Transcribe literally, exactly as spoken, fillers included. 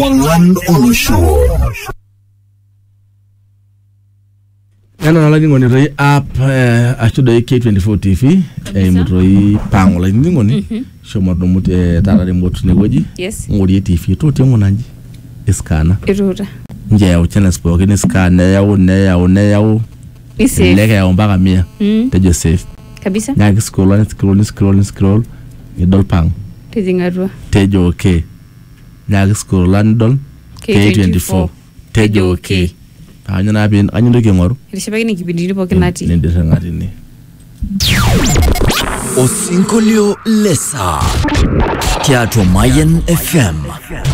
Ewangan Olusho. Yana nalagi ngoni roi app achudo K twenty-four T V eh mutroi pangola ngoni shomo do mut tara remote ne goji ngori T V to te monanji iskana irura nje ya channel sport ni scanner ya one ya one ya isi leka ya mpaka mia te Joseph kabisa na scroll scroll scroll scroll idol pang tezingarwa tejo okay na scroll andol K twenty-four tejo okay anya na bin anya ndoke ngoro ilishibaki ni kipindi lipo kinati nende ngati ni Osinkolio Lesa Teatro Mayen F M.